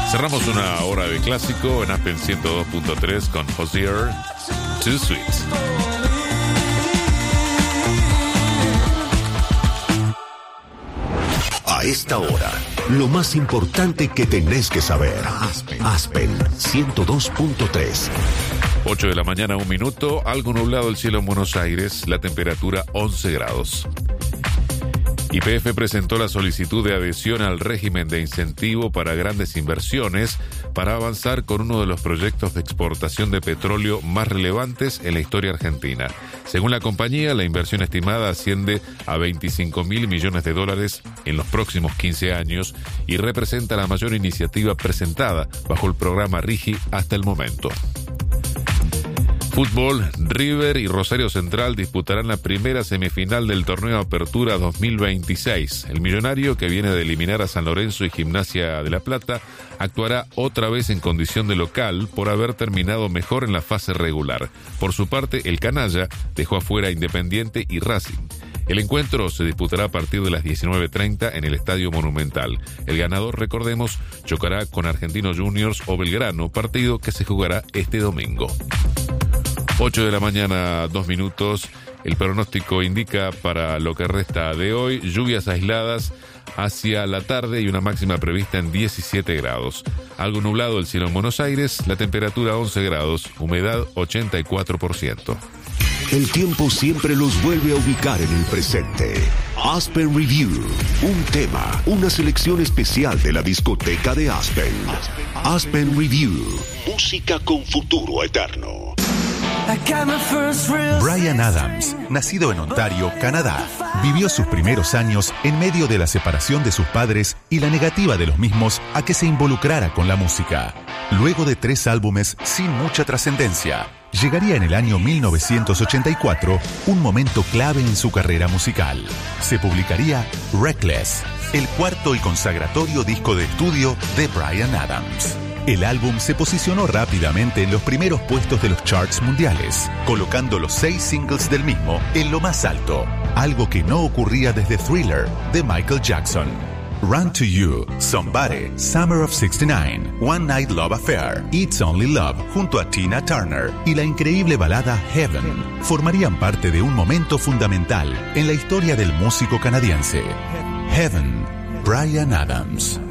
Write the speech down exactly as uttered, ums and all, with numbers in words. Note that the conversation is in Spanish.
Cerramos una hora de clásico en Aspen ciento dos punto tres con Hozier, Too Sweet. A esta hora, lo más importante que tenés que saber. Aspen, Aspen ciento dos punto tres. ocho de la mañana, un minuto. Algo nublado el cielo en Buenos Aires. La temperatura once grados. Y P F presentó la solicitud de adhesión al régimen de incentivo para grandes inversiones para avanzar con uno de los proyectos de exportación de petróleo más relevantes en la historia argentina. Según la compañía, la inversión estimada asciende a veinticinco mil millones de dólares en los próximos quince años y representa la mayor iniciativa presentada bajo el programa RIGI hasta el momento. Fútbol, River y Rosario Central disputarán la primera semifinal del torneo Apertura dos mil veintiséis. El millonario, que viene de eliminar a San Lorenzo y Gimnasia de La Plata, actuará otra vez en condición de local por haber terminado mejor en la fase regular. Por su parte, el canalla dejó afuera a Independiente y Racing. El encuentro se disputará a partir de las diecinueve treinta en el Estadio Monumental. El ganador, recordemos, chocará con Argentinos Juniors o Belgrano, partido que se jugará este domingo. ocho de la mañana, dos minutos. El pronóstico indica para lo que resta de hoy lluvias aisladas hacia la tarde y una máxima prevista en diecisiete grados. Algo nublado el cielo en Buenos Aires, la temperatura once grados, humedad ochenta y cuatro por ciento. El tiempo siempre los vuelve a ubicar en el presente. Aspen Review, un tema, una selección especial de la discoteca de Aspen. Aspen Review, música con futuro eterno. Bryan Adams, nacido en Ontario, Canadá, vivió sus primeros años en medio de la separación de sus padres y la negativa de los mismos a que se involucrara con la música. Luego de tres álbumes sin mucha trascendencia, llegaría en el año mil novecientos ochenta y cuatro un momento clave en su carrera musical. Se publicaría Reckless, el cuarto y consagratorio disco de estudio de Bryan Adams. El álbum se posicionó rápidamente en los primeros puestos de los charts mundiales, colocando los seis singles del mismo en lo más alto, algo que no ocurría desde Thriller de Michael Jackson. Run to You, Somebody, Summer of sixty nine, One Night Love Affair, It's Only Love junto a Tina Turner y la increíble balada Heaven formarían parte de un momento fundamental en la historia del músico canadiense. Heaven, Bryan Adams.